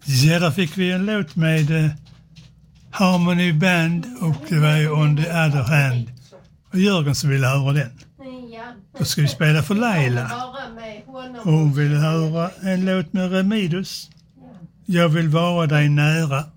Ja, där fick vi en låt med Harmony Band och det var ju On the Other Hand. Och Jörgen som ville höra den. Då ska vi spela för Laila. Hon vill höra en låt med Remidus. Jag vill vara dig nära.